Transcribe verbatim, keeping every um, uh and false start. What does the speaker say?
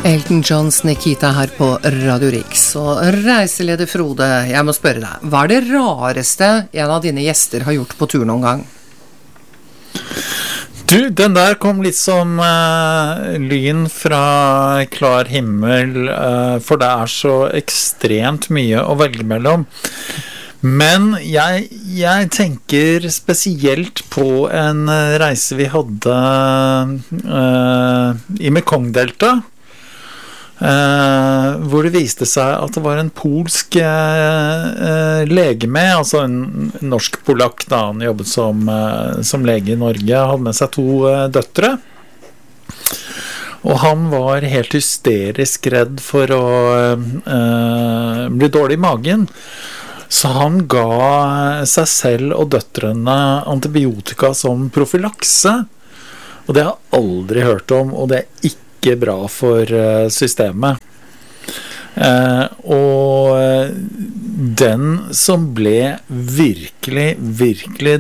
Elton Johns Nikita her på Radio Riks. Og reiseleder Frode, jeg må spørre deg, hva er det rareste en av dine gjester har gjort på tur noen gang? Du, den der kom litt som uh, lyn fra klar himmel, uh, for det er så ekstremt mye å velge mellom. Men jeg, jeg tenker spesielt på en reise vi hadde uh, i Mekong-delta, uh, hvor det viste seg at det var en polsk uh, lege med, altså en norsk-polakk da, han jobbet som, uh, som lege i Norge, hadde med seg to uh, døtre. Og han var helt hysterisk redd for å uh, bli dårlig i magen. Så han ga seg selv og døtrene antibiotika som profylakse. Og det har jeg aldri hørt om, og det er ikke bra for systemet. Eh, og den som ble virkelig, virkelig